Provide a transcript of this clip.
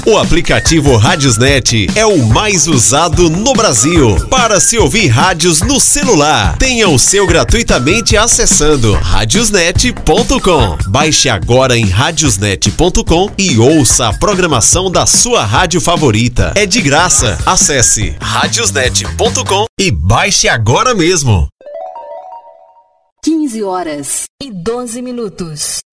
O aplicativo Radiosnet é o mais usado no Brasil para se ouvir rádios no celular. Tenha o seu gratuitamente acessando radiosnet.com. Baixe agora em radiosnet.com e ouça a programação da sua rádio favorita. É de graça. Acesse radiosnet.com e baixe agora mesmo. 15 horas e 12 minutos.